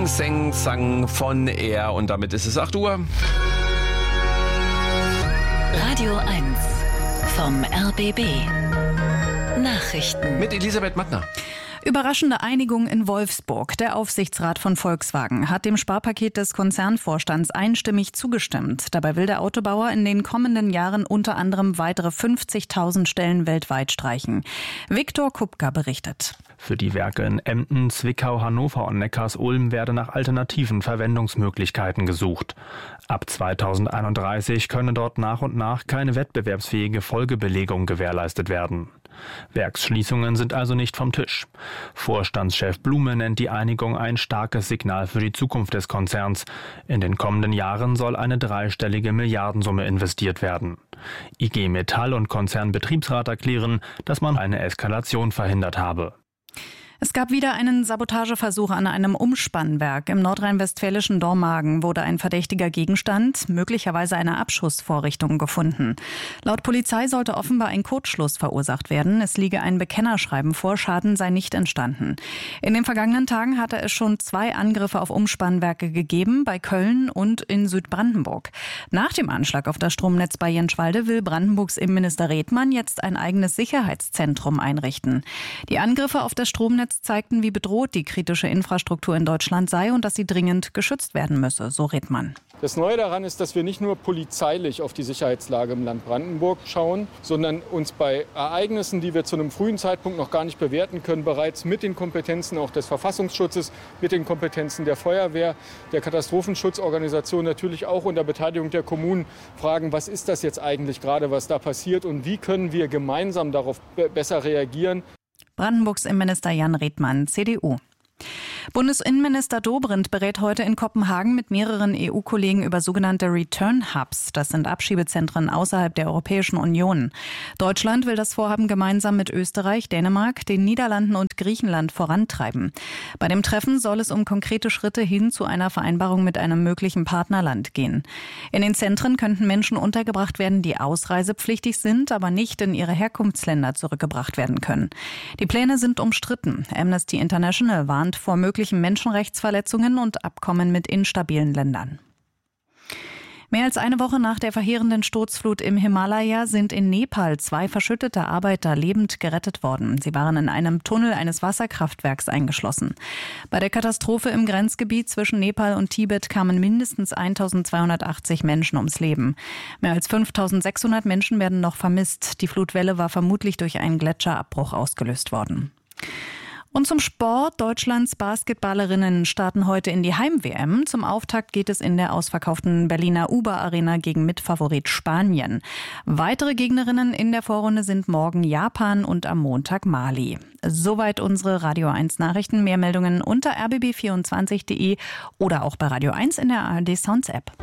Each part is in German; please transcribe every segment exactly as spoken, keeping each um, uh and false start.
Sing, Sing, Sang von Air. Und damit ist es acht Uhr. Radio eins vom R B B. Nachrichten. Mit Elisabeth Mattner. Überraschende Einigung in Wolfsburg. Der Aufsichtsrat von Volkswagen hat dem Sparpaket des Konzernvorstands einstimmig zugestimmt. Dabei will der Autobauer in den kommenden Jahren unter anderem weitere fünfzigtausend Stellen weltweit streichen. Viktor Kupka berichtet. Für die Werke in Emden, Zwickau, Hannover und Neckarsulm werde nach alternativen Verwendungsmöglichkeiten gesucht. Ab zweitausendeinunddreißig könne dort nach und nach keine wettbewerbsfähige Folgebelegung gewährleistet werden. Werksschließungen sind also nicht vom Tisch. Vorstandschef Blume nennt die Einigung ein starkes Signal für die Zukunft des Konzerns. In den kommenden Jahren soll eine dreistellige Milliardensumme investiert werden. I G Metall und Konzernbetriebsrat erklären, dass man eine Eskalation verhindert habe. Es gab wieder einen Sabotageversuch an einem Umspannwerk. Im nordrhein-westfälischen Dormagen wurde ein verdächtiger Gegenstand, möglicherweise eine Abschussvorrichtung, gefunden. Laut Polizei sollte offenbar ein Kurzschluss verursacht werden. Es liege ein Bekennerschreiben vor, Schaden sei nicht entstanden. In den vergangenen Tagen hatte es schon zwei Angriffe auf Umspannwerke gegeben, bei Köln und in Südbrandenburg. Nach dem Anschlag auf das Stromnetz bei Jenschwalde will Brandenburgs Innenminister Redmann jetzt ein eigenes Sicherheitszentrum einrichten. Die Angriffe auf das Stromnetz zeigten, wie bedroht die kritische Infrastruktur in Deutschland sei und dass sie dringend geschützt werden müsse, so Redmann. Das Neue daran ist, dass wir nicht nur polizeilich auf die Sicherheitslage im Land Brandenburg schauen, sondern uns bei Ereignissen, die wir zu einem frühen Zeitpunkt noch gar nicht bewerten können, bereits mit den Kompetenzen auch des Verfassungsschutzes, mit den Kompetenzen der Feuerwehr, der Katastrophenschutzorganisation, natürlich auch unter Beteiligung der Kommunen fragen, was ist das jetzt eigentlich gerade, was da passiert und wie können wir gemeinsam darauf be- besser reagieren. Brandenburgs Innenminister Jan Redmann, C D U. Bundesinnenminister Dobrindt berät heute in Kopenhagen mit mehreren E U-Kollegen über sogenannte Return Hubs. Das sind Abschiebezentren außerhalb der Europäischen Union. Deutschland will das Vorhaben gemeinsam mit Österreich, Dänemark, den Niederlanden und Griechenland vorantreiben. Bei dem Treffen soll es um konkrete Schritte hin zu einer Vereinbarung mit einem möglichen Partnerland gehen. In den Zentren könnten Menschen untergebracht werden, die ausreisepflichtig sind, aber nicht in ihre Herkunftsländer zurückgebracht werden können. Die Pläne sind umstritten. Amnesty International warnt vor möglichen Menschenrechtsverletzungen und Abkommen mit instabilen Ländern. Mehr als eine Woche nach der verheerenden Sturzflut im Himalaya sind in Nepal zwei verschüttete Arbeiter lebend gerettet worden. Sie waren in einem Tunnel eines Wasserkraftwerks eingeschlossen. Bei der Katastrophe im Grenzgebiet zwischen Nepal und Tibet kamen mindestens eintausendzweihundertachtzig Menschen ums Leben. Mehr als fünftausendsechshundert Menschen werden noch vermisst. Die Flutwelle war vermutlich durch einen Gletscherabbruch ausgelöst worden. Und zum Sport. Deutschlands Basketballerinnen starten heute in die Heim-W M. Zum Auftakt geht es in der ausverkauften Berliner Uber-Arena gegen Mitfavorit Spanien. Weitere Gegnerinnen in der Vorrunde sind morgen Japan und am Montag Mali. Soweit unsere Radio eins Nachrichten. Mehr Meldungen unter r b b vierundzwanzig punkt d e oder auch bei Radio eins in der A R D Sounds App.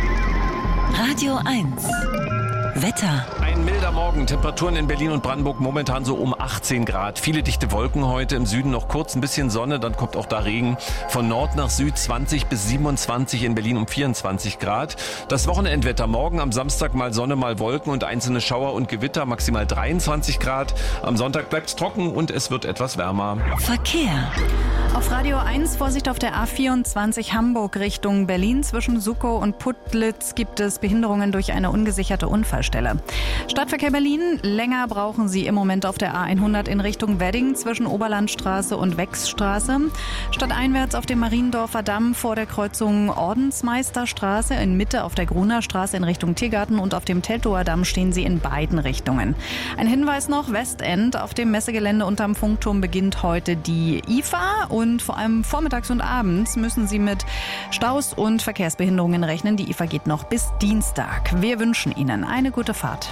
Radio eins. Wetter. Ein milder Morgen. Temperaturen in Berlin und Brandenburg momentan so um achtzehn Grad. Viele dichte Wolken heute. Im Süden noch kurz ein bisschen Sonne, dann kommt auch da Regen. Von Nord nach Süd zwanzig bis siebenundzwanzig, in Berlin um vierundzwanzig Grad. Das Wochenendwetter morgen am Samstag mal Sonne, mal Wolken und einzelne Schauer und Gewitter, maximal dreiundzwanzig Grad. Am Sonntag bleibt es trocken und es wird etwas wärmer. Verkehr. Auf Radio eins Vorsicht auf der A vierundzwanzig Hamburg Richtung Berlin. Zwischen Suckow und Putlitz gibt es Behinderungen durch eine ungesicherte Unfallstelle. Stadtverkehr Berlin, länger brauchen Sie im Moment auf der A hundert in Richtung Wedding zwischen Oberlandstraße und Wechsstraße. Stadteinwärts auf dem Mariendorfer Damm vor der Kreuzung Ordensmeisterstraße, in Mitte auf der Gruner Straße in Richtung Tiergarten und auf dem Teltower Damm stehen Sie in beiden Richtungen. Ein Hinweis noch, Westend, auf dem Messegelände unterm Funkturm beginnt heute die I F A und vor allem vormittags und abends müssen Sie mit Staus und Verkehrsbehinderungen rechnen. Die I F A geht noch bis Dienstag. Wir wünschen Ihnen eine gute Fahrt.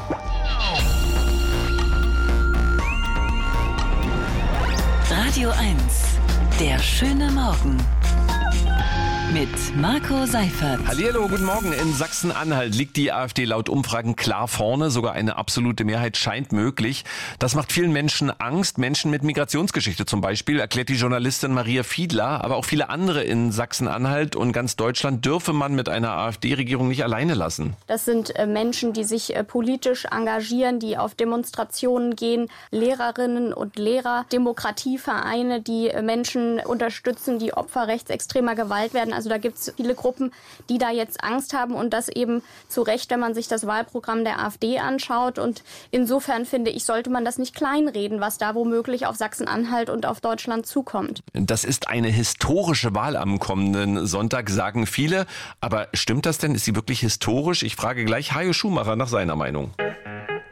Radio eins. Der schöne Morgen. Mit mit Marco Seifert. Hallihallo, guten Morgen. In Sachsen-Anhalt liegt die AfD laut Umfragen klar vorne. Sogar eine absolute Mehrheit scheint möglich. Das macht vielen Menschen Angst. Menschen mit Migrationsgeschichte zum Beispiel, erklärt die Journalistin Maria Fiedler. Aber auch viele andere in Sachsen-Anhalt und ganz Deutschland dürfe man mit einer AfD-Regierung nicht alleine lassen. Das sind äh, Menschen, die sich äh, politisch engagieren, die auf Demonstrationen gehen, Lehrerinnen und Lehrer, Demokratievereine, die äh, Menschen unterstützen, die Opfer rechtsextremer Gewalt werden. Also da gibt es viele Gruppen, die da jetzt Angst haben und das eben zu Recht, wenn man sich das Wahlprogramm der AfD anschaut. Und insofern finde ich, sollte man das nicht kleinreden, was da womöglich auf Sachsen-Anhalt und auf Deutschland zukommt. Das ist eine historische Wahl am kommenden Sonntag, sagen viele. Aber stimmt das denn? Ist sie wirklich historisch? Ich frage gleich Hajo Schumacher nach seiner Meinung.